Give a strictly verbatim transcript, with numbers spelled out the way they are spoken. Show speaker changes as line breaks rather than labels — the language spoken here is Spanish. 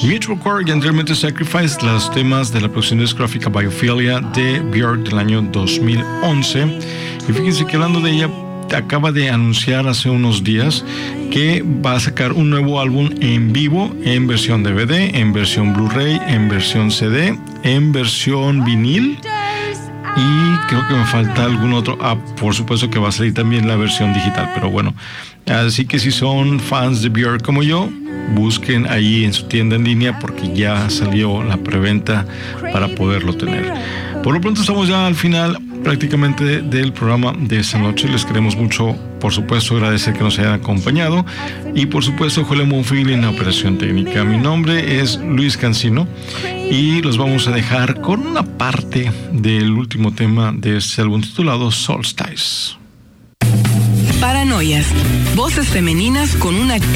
Mutual Core y anteriormente Sacrifice, los temas de la producción discográfica Biophilia de Björk del año dos mil once. Y fíjense que hablando de ella, acaba de anunciar hace unos días que va a sacar un nuevo álbum en vivo, en versión D V D, en versión Blu-ray, en versión C D, en versión vinil. Y creo que me falta algún otro. Ah, por supuesto que va a salir también la versión digital, pero bueno. Así que si son fans de Björk como yo, busquen ahí en su tienda en línea porque ya salió la preventa para poderlo tener. Por lo pronto estamos ya al final prácticamente del programa de esta noche. Les queremos mucho, por supuesto, agradecer que nos hayan acompañado y por supuesto Joel Monfil en la operación técnica. Mi nombre es Luis Cancino y los vamos a dejar con una parte del último tema de este álbum titulado Solstice.
Paranoias, voces femeninas con una